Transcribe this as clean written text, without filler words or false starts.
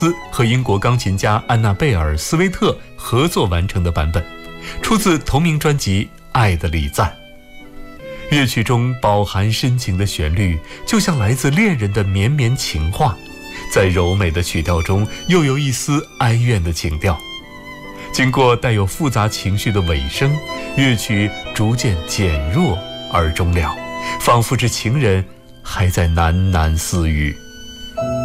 和英国钢琴家安娜贝尔·斯威特合作完成的版本，出自同名专辑《爱的礼赞》。乐曲中饱含深情的旋律，就像来自恋人的绵绵情话，在柔美的曲调中又有一丝哀怨的情调。经过带有复杂情绪的尾声，乐曲逐渐减弱而终了，仿佛是情人还在喃喃私语。